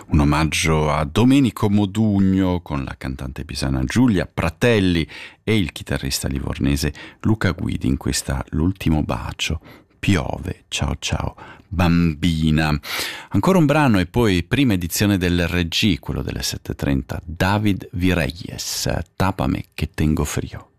Un omaggio a Domenico Modugno con la cantante pisana Giulia Pratelli e il chitarrista livornese Luca Guidi in questa L'ultimo bacio. Piove, ciao ciao, bambina. Ancora un brano e poi prima edizione del RG, quello delle 7:30, David Vireyes, Tápame que tengo frío.